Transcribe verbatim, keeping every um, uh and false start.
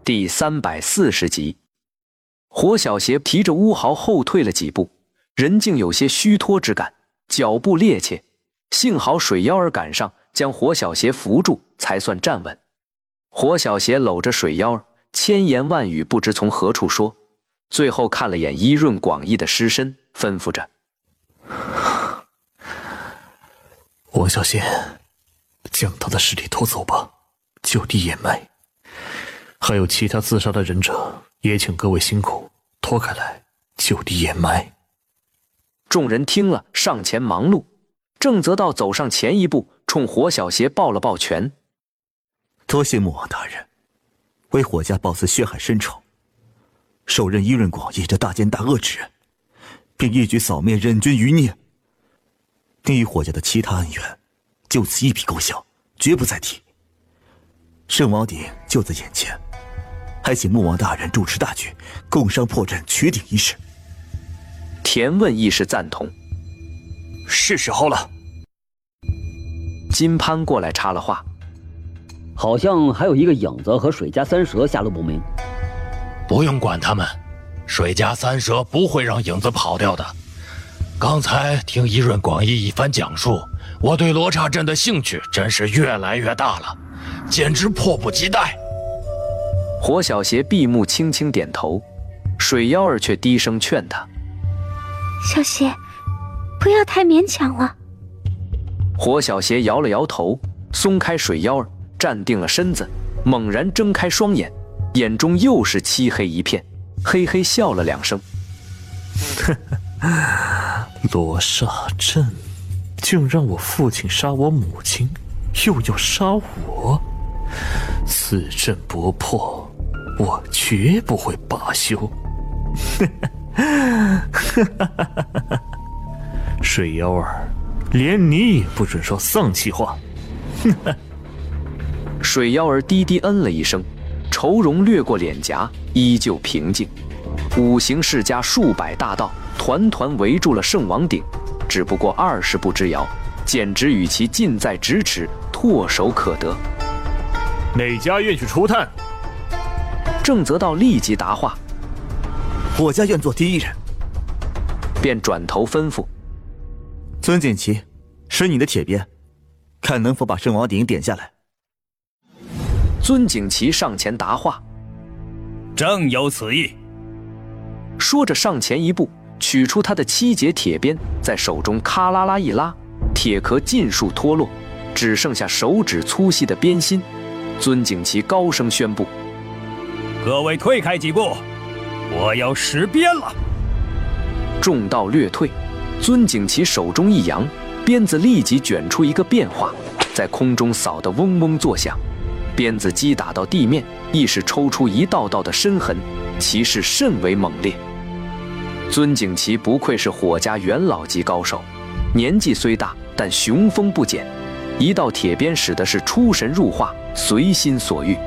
第三百四十集。火小邪提着乌豪后退了几步，人竟有些虚脱之感，脚步趔趄。幸好水妖儿赶上，将火小邪扶住，才算站稳。火小邪搂着水妖儿，千言万语不知从何处说，最后看了眼伊润广义的尸身，吩咐着： 火小邪，将他的尸体拖走吧，就地掩埋。还有其他自杀的忍者，也请各位辛苦，拖开来，就地掩埋。 众人听了，上前忙碌。郑则道走上前一步，冲火小邪抱了抱拳： 多谢魔王大人，为火家报此血海深仇，手刃伊润广义这大奸大恶之人，并一举扫灭忍君余孽。你与火家的其他恩怨，就此一笔勾销，绝不再提。圣王鼎就在眼前，还请魔王大人主持大局，共商破阵，取鼎一事。 田问亦是赞同： 是时候了。 金潘过来插了话： 好像还有一个影子和水家三蛇下落不明。 不用管他们，水家三蛇不会让影子跑掉的。刚才听伊润广义一番讲述，我对罗刹阵的兴趣真是越来越大了，简直迫不及待。 火小邪闭目轻轻点头，水妖儿却低声劝他： 小邪，不要太勉强了。 火小邪摇了摇头，松开水妖儿，站定了身子，猛然睁开双眼，眼中又是漆黑一片，嘿嘿笑了两声。 罗刹阵，竟让我父亲杀我母亲，又要杀我，此阵不破，我绝不会罢休。水妖儿，连你也不准说丧气话。 水妖儿低低嗯了一声，愁容掠过脸颊，依旧平静。五行世家数百大道团团围住了圣王鼎，只不过二十步之遥，简直与其近在咫尺，唾手可得。 哪家愿去除炭？ 郑则道立即答话： 我家愿做第一人。 便转头吩咐： 尊锦旗，使你的铁鞭，看能否把圣王鼎点下来。 尊景琦上前答话： 正有此意。 说着上前一步，取出他的七节铁鞭，在手中咔啦啦一拉，铁壳尽数脱落，只剩下手指粗细的鞭心。尊景琦高声宣布： 各位退开几步，我要使鞭了。 众道略退，尊景琦手中一扬，鞭子立即卷出一个变化，在空中扫得嗡嗡作响。鞭子击打到地面，亦是抽出一道道的深痕，其势甚为猛烈。尊景琦不愧是火家元老级高手，年纪虽大，但雄风不减，一道铁鞭使的是出神入化，随心所欲。